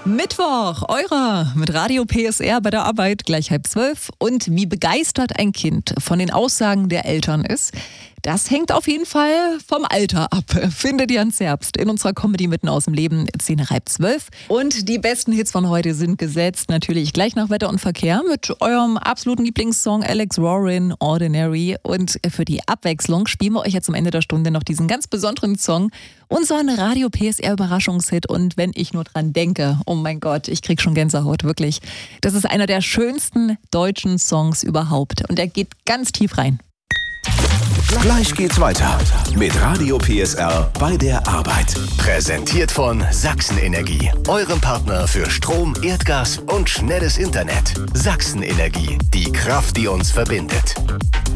Mittwoch, eurer mit Radio PSR bei der Arbeit, gleich 11:30. Und wie begeistert ein Kind von den Aussagen der Eltern ist, das hängt auf jeden Fall vom Alter ab. Findet ihr ans Herbst in unserer Comedy mitten aus dem Leben, 11:10. Und die besten Hits von heute sind gesetzt, natürlich gleich nach Wetter und Verkehr mit eurem absoluten Lieblingssong Alex Warren, Ordinary. Und für die Abwechslung spielen wir euch jetzt am Ende der Stunde noch diesen ganz besonderen Song, unseren Radio PSR Überraschungshit. Und wenn ich nur dran denke, oh mein Gott, ich krieg schon Gänsehaut, wirklich. Das ist einer der schönsten deutschen Songs überhaupt. Und er geht ganz tief rein. Gleich geht's weiter mit Radio PSR bei der Arbeit. Präsentiert von Sachsen-Energie, eurem Partner für Strom, Erdgas und schnelles Internet. Sachsen-Energie, die Kraft, die uns verbindet.